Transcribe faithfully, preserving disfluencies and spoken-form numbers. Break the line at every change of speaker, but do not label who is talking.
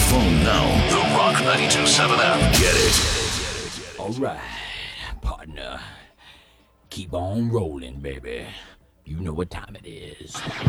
phone now. The Rock ninety-two point seven app. Get it.
All right, partner. Keep on rolling, baby. You know what time it is.